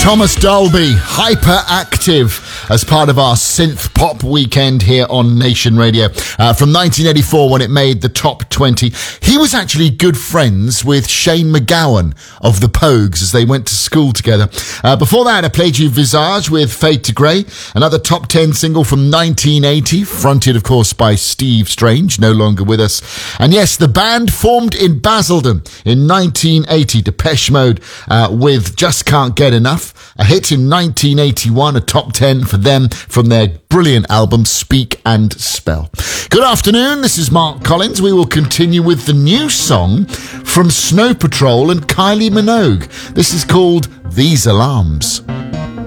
Thomas Dolby, Hyperactive, as part of our synth pop weekend here on Nation Radio. From 1984, when it made the top 20, he was actually good friends with Shane MacGowan of the Pogues as they went to school together. Before that, I played you Visage with Fade to Grey, another top 10 single from 1980, fronted, of course, by Steve Strange, no longer with us. And yes, the band formed in Basildon in 1980, Depeche Mode, with Just Can't Get Enough. A hit in 1981, a top 10 for them from their brilliant album Speak and Spell. Good afternoon, this is Mark Collins. We will continue with the new song from Snow Patrol and Kylie Minogue. This is called These Alarms.